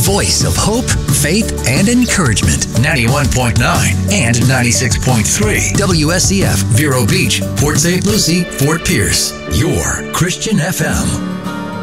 voice of hope, faith, and encouragement. 91.9 and 96.3 WSCF, Vero Beach, Port St. Lucie, Fort Pierce. Your Christian FM.